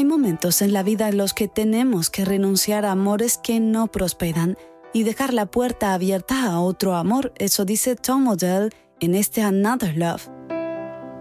Hay momentos en la vida en los que tenemos que renunciar a amores que no prosperan y dejar la puerta abierta a otro amor. Eso dice Tom Odell en este Another Love.